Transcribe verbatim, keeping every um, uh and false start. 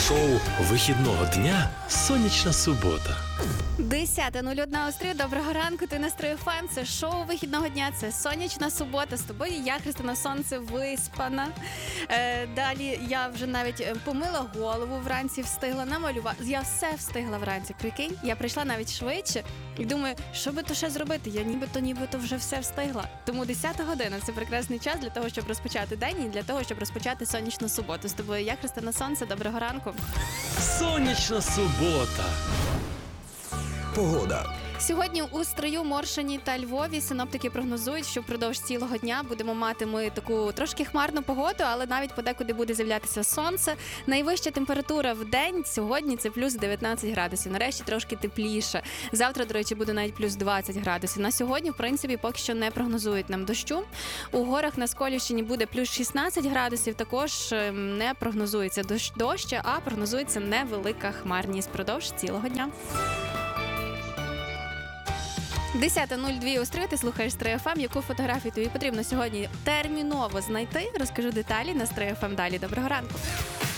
Шоу вихідного дня «Сонячна субота». десята нуль одна Острів. Доброго ранку, ти на Строю ФМ. Це шоу вихідного дня, це сонячна субота. З тобою я, Христина Сонце, виспана. Е, далі я вже навіть помила голову вранці, встигла намалювати. Я все встигла вранці, прикинь. Я прийшла навіть швидше і думаю, що би то ще зробити? Я нібито, нібито вже все встигла. Тому десята година – це прекрасний час для того, щоб розпочати день і для того, щоб розпочати сонячну суботу. З тобою я, Христина Сонце. Доброго ранку. Сонячна субота. Погода. Сьогодні у Стрию, Моршині та Львові синоптики прогнозують, що впродовж цілого дня будемо мати ми таку трошки хмарну погоду, але навіть подекуди буде з'являтися сонце. Найвища температура в день сьогодні – це плюс дев'ятнадцять градусів. Нарешті трошки тепліше. Завтра, до речі, буде навіть плюс двадцять градусів. На сьогодні, в принципі, поки що не прогнозують нам дощу. У горах на Сколівщині буде плюс шістнадцять градусів. Також не прогнозується дощ, дощ, а прогнозується невелика хмарність впродовж цілого дня. десята нуль два Острів, ти слухаєш Стрий ФМ. Яку фотографію тобі потрібно сьогодні терміново знайти? Розкажу деталі на Стрий ФМ далі. Доброго ранку.